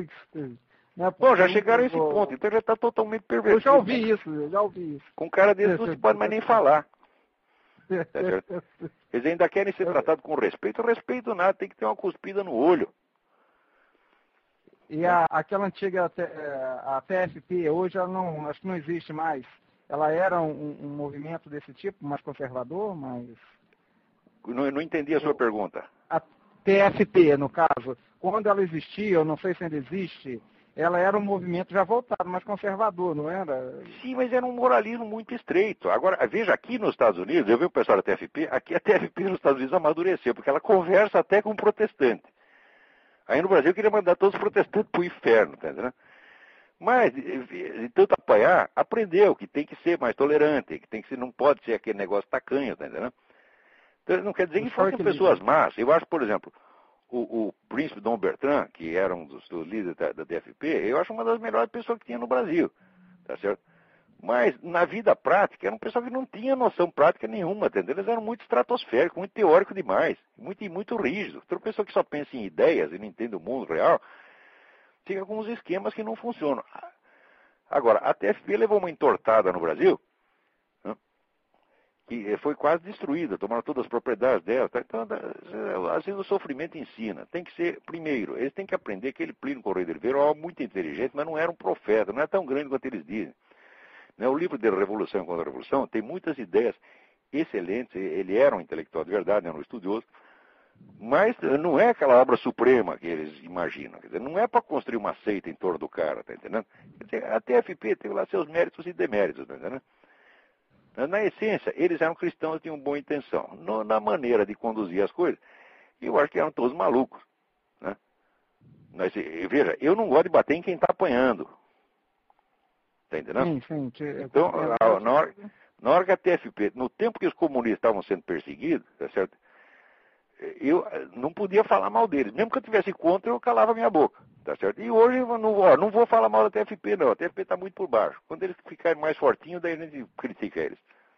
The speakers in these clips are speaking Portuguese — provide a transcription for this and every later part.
Né? Bom, já chegaram a esse ponto, então já está totalmente pervertido. Eu já ouvi isso. Com um cara desse não se pode mais nem falar. Tá certo? Eles ainda querem ser tratados com respeito. Respeito nada, tem que ter uma cuspida no olho. E aquela antiga a TFP, hoje ela não, acho que não existe mais. Ela era um movimento desse tipo, mais conservador, mas... Não entendi a sua pergunta. A TFP, no caso, quando ela existia, eu não sei se ainda existe, ela era um movimento já voltado, mais conservador, não era? Sim, mas era um moralismo muito estreito. Agora, veja, aqui nos Estados Unidos, eu vi o pessoal da TFP, aqui a TFP nos Estados Unidos amadureceu, porque ela conversa até com protestante. Aí no Brasil eu queria mandar todos os protestantes para o inferno, tá entendendo? Mas, de tanto apanhar, aprendeu que tem que ser mais tolerante, que tem que ser, não pode ser aquele negócio tacanho, tá entendendo? Então, não quer dizer que fossem pessoas más. Eu acho, por exemplo, o príncipe Dom Bertrand, que era um dos líderes da DFP, eu acho uma das melhores pessoas que tinha no Brasil, tá certo? Mas, na vida prática, era um pessoal que não tinha noção prática nenhuma, entendeu? Eles eram muito estratosféricos, muito teóricos demais, muito rígidos. Então, pessoa que só pensa em ideias e não entende o mundo real, fica com uns esquemas que não funcionam. Agora, a TFP levou uma entortada no Brasil, né, que foi quase destruída, tomaram todas as propriedades dela. Tá? Então, às vezes o sofrimento ensina. Tem que ser, primeiro, eles têm que aprender que aquele Plínio Correia de Oliveira era muito inteligente, mas não era um profeta, não é tão grande quanto eles dizem. Né? O livro de Revolução contra a Revolução tem muitas ideias excelentes, ele era um intelectual de verdade, era um estudioso, mas não é aquela obra suprema que eles imaginam. Quer dizer, não é para construir uma seita em torno do cara, tá entendendo? Quer dizer, a TFP tem lá seus méritos e deméritos, tá entendendo? Na essência, eles eram cristãos e tinham boa intenção. Na maneira de conduzir as coisas, eu acho que eram todos malucos. Né? Mas, veja, eu não gosto de bater em quem está apanhando. Tá entendendo? Sim. Então, na hora que a TFP, no tempo que os comunistas estavam sendo perseguidos, tá certo? Eu não podia falar mal deles. Mesmo que eu tivesse contra, eu calava minha boca. Tá certo? E hoje eu não vou falar mal da TFP, não. A TFP está muito por baixo. Quando eles ficarem mais fortinhos, daí a gente critica eles.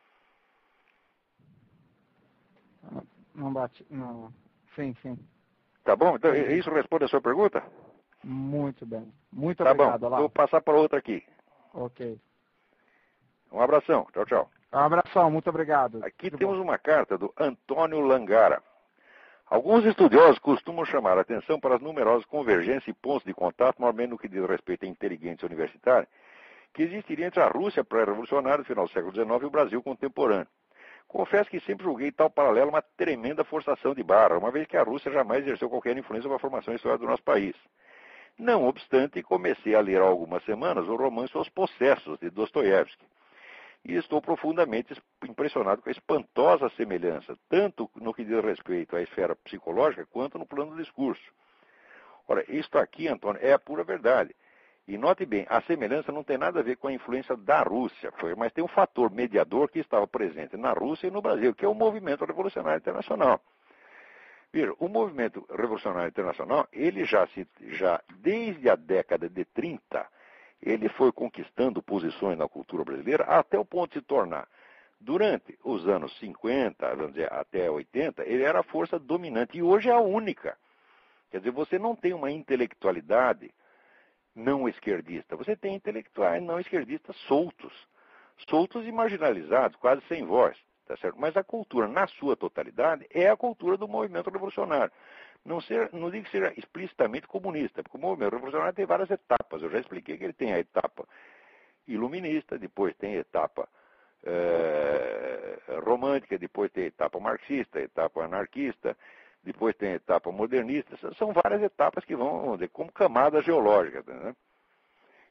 Não bate. Não. Sim. Tá bom? Então, isso responde a sua pergunta? Muito bem. Muito tá obrigado, bom. Olavo. Vou passar para outra aqui. Ok. Um abração. Tchau. Um abração. Muito obrigado. Aqui temos uma carta do Antônio Langara. Alguns estudiosos costumam chamar a atenção para as numerosas convergências e pontos de contato, normalmente no que diz respeito à inteligência universitária, que existiria entre a Rússia pré-revolucionária do final do século XIX e o Brasil contemporâneo. Confesso que sempre julguei tal paralelo uma tremenda forçação de barra, uma vez que a Rússia jamais exerceu qualquer influência sobre a formação histórica do nosso país. Não obstante, comecei a ler há algumas semanas o romance Os Possessos, de Dostoiévski. E estou profundamente impressionado com a espantosa semelhança, tanto no que diz respeito à esfera psicológica, quanto no plano do discurso. Ora, isto aqui, Antônio, é a pura verdade. E note bem, a semelhança não tem nada a ver com a influência da Rússia, mas tem um fator mediador que estava presente na Rússia e no Brasil, que é o Movimento Revolucionário Internacional. Veja, o Movimento Revolucionário Internacional, ele já desde a década de 30, ele foi conquistando posições na cultura brasileira até o ponto de se tornar, durante os anos 50, vamos dizer, até 80, ele era a força dominante e hoje é a única. Quer dizer, você não tem uma intelectualidade não esquerdista, você tem intelectuais não esquerdistas soltos e marginalizados, quase sem voz, tá certo? Mas a cultura, na sua totalidade, é a cultura do movimento revolucionário. Não digo que seja explicitamente comunista, porque o movimento revolucionário tem várias etapas. Eu já expliquei que ele tem a etapa iluminista, depois tem a etapa romântica, depois tem a etapa marxista, a etapa anarquista, depois tem a etapa modernista. São várias etapas que vão, vamos dizer, como camadas geológicas. Né?